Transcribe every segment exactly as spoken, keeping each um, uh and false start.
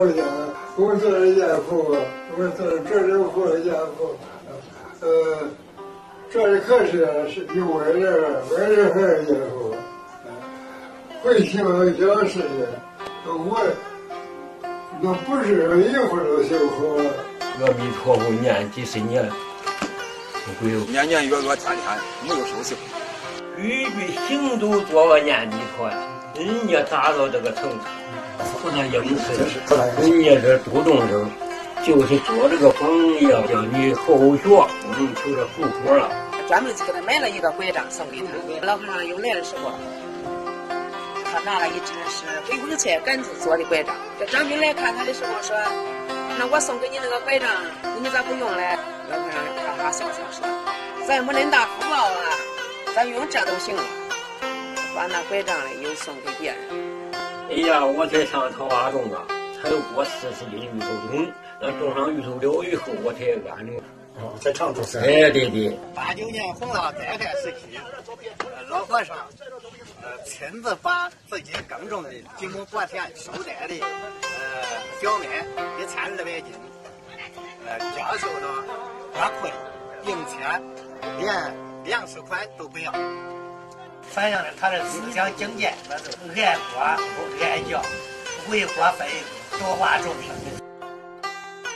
我讲，我做了严父，我做了这人父严父，呃，这里可是是有外人，外人还是严父，会听讲事情，我那不是一会儿都辛苦了。 阿弥陀佛，念几十年，不会有年年月月天天没有休息。 句句行都做个念弥陀，人家达到这个程度。菩萨应是，人家这注重生，就是做这个榜样，叫你后学不能求这后果了。 专门给他买了一个拐杖送给他。老和尚有来的时候，他拿了一只是黑红菜杆子做的拐杖。这张兵来看他的时候说：“那我送给你那个拐杖，你咋不用嘞？”老和尚哈哈笑笑说：“咱没恁大福报啊，咱用这都行了。”把那拐杖嘞又送给别人。 哎呀，我才上桃花种啊，才有过四十斤芋头种，那种上芋头了以后，我才安定。 哦，在常州山。 哎，对对。 八九年洪涝灾害时期，老和尚呃亲自把自己耕种的几亩薄田收摘的呃小麦一千二百斤，呃交收到花库，并且连粮食款都不要。反映了他的思想境界，那是爱国不爱教，为国分多化众生。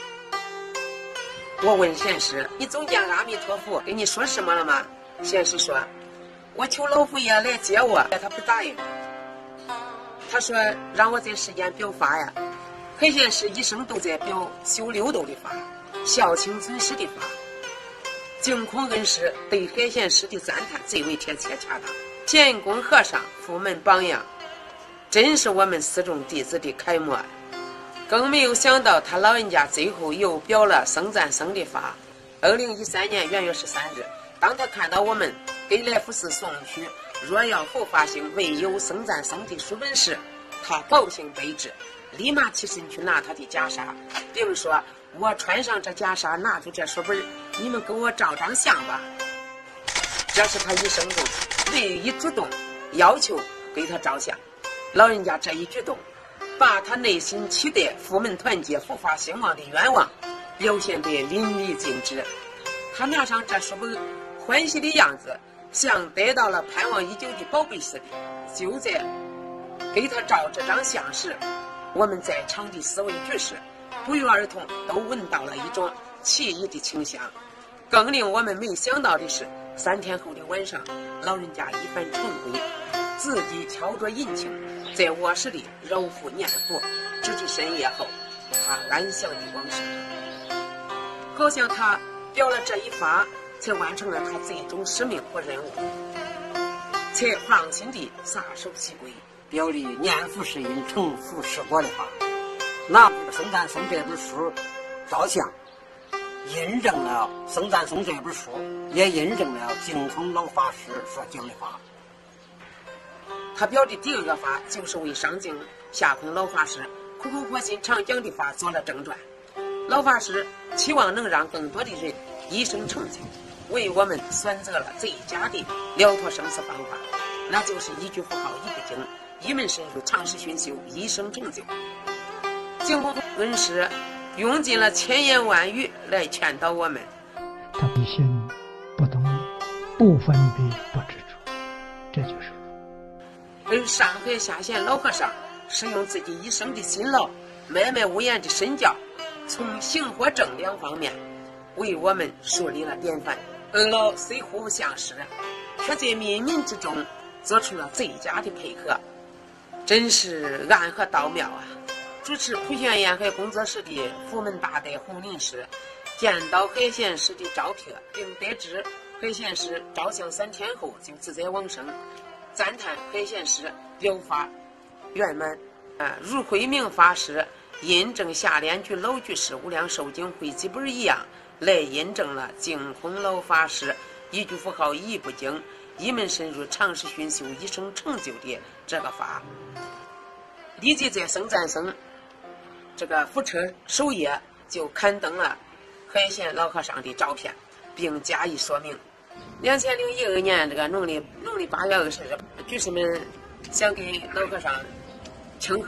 我问贤师：“你总见阿弥陀佛跟你说什么了吗？”贤师说：“我求老佛爷来接我，他不答应。他说让我在世间表法呀。海贤师一生都在表修六度的法，孝亲尊师的法。净空恩师对海贤师的赞叹最为贴切恰当。建功和尚佛门榜样，真是我们四众弟子的楷模。更没有想到他老人家最后又表了僧赞僧的法。二零一三年元月十三日，当他看到我们给来福寺送去若要佛法兴唯有僧赞僧的书本时，他高兴悲之，立马起身去拿他的袈裟，并说：“我穿上这袈裟，拿住这书本，你们给我照张相吧。”这是他一生中唯一主动要求给他照相。老人家这一举动，把他内心期待佛门团结、佛法兴旺的愿望表现得淋漓尽致。他拿上这书本，欢喜的样子，像得到了盼望已久的宝贝似的。就在给他照这张相时，我们在场的四位居士不约而同都闻到了一种奇异的清香。更令我们没想到的是，三天后的晚上，老人家一番晨归，自己敲着银磬，在卧室里揉腹念佛，直至深夜后，他安详的往生。好像他表了这一法，才完成了他最终使命和任务，才放心地撒手西归， 表里念佛是因，成佛是果的法。拿僧赞僧这本书照相，印证了僧赞僧这本书，也印证了净空老法师所讲的法。 他表的第二个法，就是为上净下空老法师苦口婆心常讲的法做了正传。老法师期望能让更多的人一生成就，为我们选择了最佳的了脱生死方法，那就是一句佛号一不精，一门深入，长时熏修，一生成就。净空恩师用尽了千言万语来劝导我们。 他的心不动念，不分别，不执着，这就是而上海下县老和尚使用自己一生的辛劳，脉脉无言的身教，从行和正两方面为我们树立了典范。二老虽互不相识，却在冥冥之中做出了最佳的配合，真是暗合道妙啊！主持普贤沿海工作室的佛门大德洪林师见到海贤师的照片，并得知海贤师照相三天后就自在往生，赞叹海贤师表法圆满。啊，如慧明法师印证下联居老居士无量寿经汇集本一样，来印证了净空老法师一句佛号一不精，一门深入，长时熏修，一生成就的这个法。立即在僧赞僧这个福车首页就刊登了海贤老和尚的照片，并加以说明。两千零一二年这个农历农历八月二十日，居士们想给老和尚请客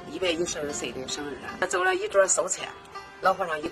一百一十二岁的生日，他走了一桌寿菜，老和尚一